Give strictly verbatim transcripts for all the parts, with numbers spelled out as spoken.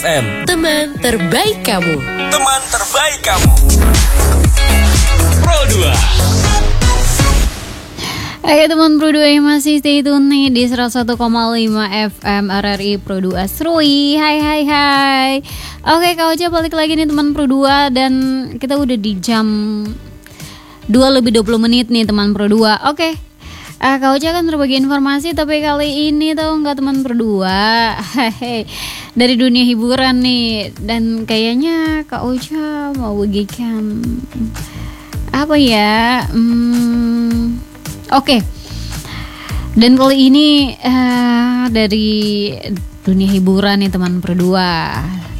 M. Teman terbaik kamu. Teman terbaik kamu. Pro dua. Ayo teman Pro dua yang masih stay tune nih di seratus satu koma lima F M R R I Pro dua Serui. Hai hai hai. Oke, Kak Ocha balik lagi nih teman Pro dua, dan kita udah di jam dua lebih dua puluh menit nih teman Pro dua. Oke. Uh, Kak Ocha kan berbagi informasi, tapi kali ini tahu nggak teman Pro dua, hehe, dari dunia hiburan nih, dan kayaknya Kak Ocha mau bagikan apa ya? Hmm, Oke. Okay. Dan kali ini uh, dari dunia hiburan nih teman Pro dua.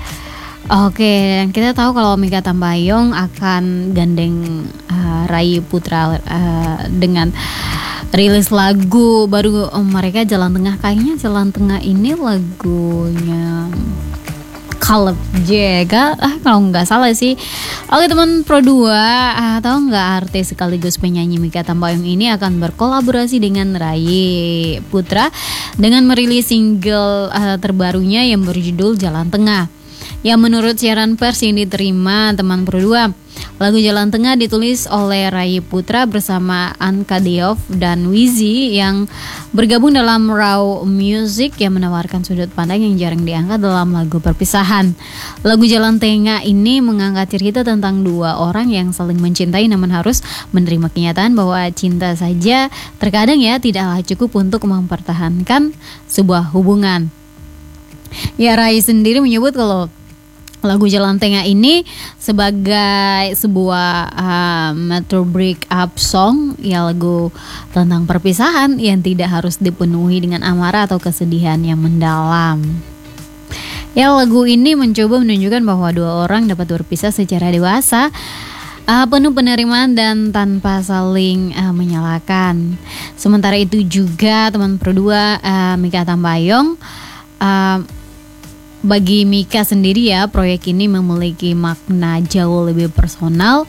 Oke, dan kita tahu kalau Mikha Tambayong akan gandeng uh, Ray Putra uh, dengan rilis lagu baru oh, mereka Jalan Tengah. Kayaknya Jalan Tengah ini lagunya Caleb Jega, ah kalau nggak salah sih. Oke teman Pro dua, ah, tahu nggak artis sekaligus penyanyi Mikha Tambayong ini akan berkolaborasi dengan Ray Putra dengan merilis single uh, terbarunya yang berjudul Jalan Tengah. Yang menurut siaran pers yang diterima teman Pro dua, lagu Jalan Tengah ditulis oleh Ray Putra bersama Anka Deof dan Wizi yang bergabung dalam Raw Music yang menawarkan sudut pandang yang jarang diangkat dalam lagu perpisahan. Lagu Jalan Tengah ini mengangkat cerita tentang dua orang yang saling mencintai namun harus menerima kenyataan bahwa cinta saja terkadang ya tidaklah cukup untuk mempertahankan sebuah hubungan. Ya, Ray sendiri menyebut kalau lagu Jalan Tengah ini sebagai sebuah uh, metro break up song, ya lagu tentang perpisahan yang tidak harus dipenuhi dengan amarah atau kesedihan yang mendalam. Ya, lagu ini mencoba menunjukkan bahwa dua orang dapat berpisah secara dewasa, uh, penuh penerimaan dan tanpa saling uh, menyalahkan. Sementara itu juga teman Pro dua, uh, Mikha Tambayong, uh, bagi Mikha sendiri ya, proyek ini memiliki makna jauh lebih personal.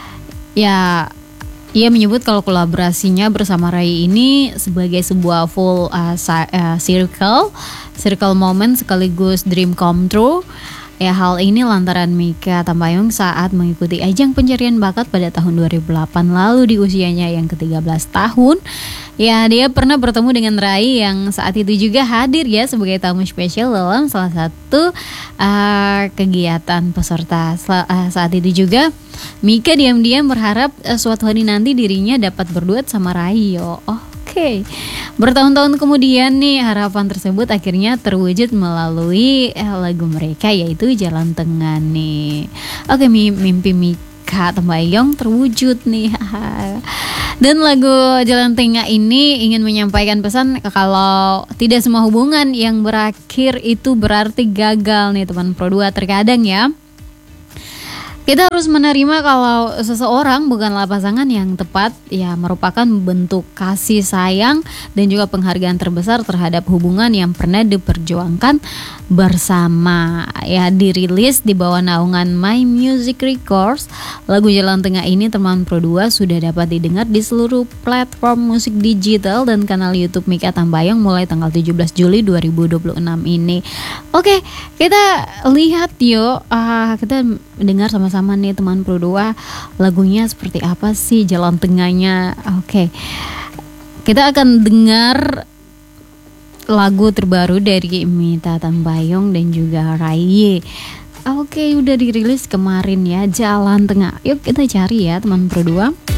Ya, ia menyebut kalau kolaborasinya bersama Ray ini sebagai sebuah full uh, uh, circle, circle moment sekaligus dream come true. Ya, hal ini lantaran Mikha Tambayong saat mengikuti ajang pencarian bakat pada tahun dua ribu delapan lalu di usianya yang ke tiga belas tahun. Ya, dia pernah bertemu dengan Ray yang saat itu juga hadir ya sebagai tamu spesial dalam salah satu uh, kegiatan peserta. Sel- uh, saat itu juga Mikha diam-diam berharap uh, suatu hari nanti dirinya dapat berduet sama Ray. Oh, Oke, okay. Bertahun-tahun kemudian nih harapan tersebut akhirnya terwujud melalui eh, lagu mereka yaitu Jalan Tengah nih. Oke, okay, mimpi Mikha Tambayong terwujud nih. Dan lagu Jalan Tengah ini ingin menyampaikan pesan kalau tidak semua hubungan yang berakhir itu berarti gagal nih teman Pro dua. Terkadang ya kita harus menerima kalau seseorang bukanlah pasangan yang tepat, ya merupakan bentuk kasih sayang dan juga penghargaan terbesar terhadap hubungan yang pernah diperjuangkan bersama. Ya, dirilis di bawah naungan My Music Records, lagu Jalan Tengah ini teman Pro dua sudah dapat didengar di seluruh platform musik digital dan kanal YouTube Mikha Tambayong mulai tanggal tujuh belas Juli dua ribu dua puluh enam ini. Oke, kita lihat yuk, uh, kita dengar sama-sama nih teman Pro dua, lagunya seperti apa sih Jalan Tengahnya. Oke, kita akan dengar lagu terbaru dari Mikha Tambayong dan juga Ray. Oke, udah dirilis kemarin ya, Jalan Tengah. Yuk kita cari ya teman Pro dua.